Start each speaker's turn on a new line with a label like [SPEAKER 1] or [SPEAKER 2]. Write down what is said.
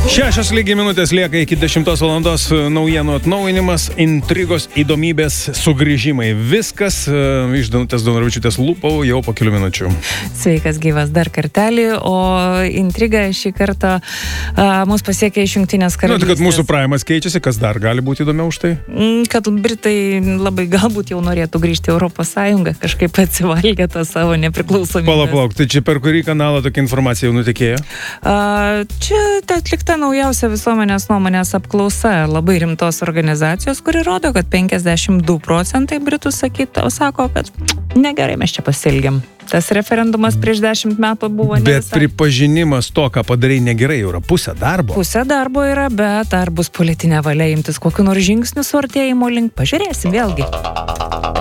[SPEAKER 1] 6 lygiai minutės lieka iki 10 valandos. Naujienų atnaujinimas, intrigos, įdomybės, sugrįžimai. Viskas iš Danutės Donoravičiūtės lūpų jau po kelių minučių.
[SPEAKER 2] Sveikas gyvas dar kartelį, o intriga šį kartą mus pasiekė iš Jungtinės karalystės.
[SPEAKER 1] Tai kad mūsų praėjimas keičiasi, kas dar gali būti įdomiau už tai?
[SPEAKER 2] Kad Britai labai galbūt jau norėtų grįžti į Europos Sąjungą, kažkaip atsivalgė tą savo nepriklausomybę.
[SPEAKER 1] Palauk, tai čia per kurį kanalą tokia informacija jau nutekėjo?
[SPEAKER 2] Čia atlikta naujausia visuomenės nuomonės apklausa labai rimtos organizacijos, kuri rodo, kad 52% Britų sako, kad negerai mes čia pasielgiam. Tas referendumas prieš 10 metų buvo ne visai.
[SPEAKER 1] Bet pripažinimas to, ką padarai negerai, yra pusė darbo.
[SPEAKER 2] Pusė darbo yra, bet ar bus politinė valia imtis kokiu nors žingsniu suartėjimo link, pažiūrėsim vėlgi.